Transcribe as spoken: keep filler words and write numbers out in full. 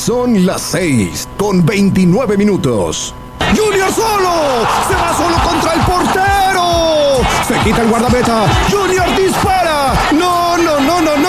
Son las seis con veintinueve minutos. Junior solo, se va solo contra el portero. Se quita el guardameta. Junior dispara. No, no, no, no,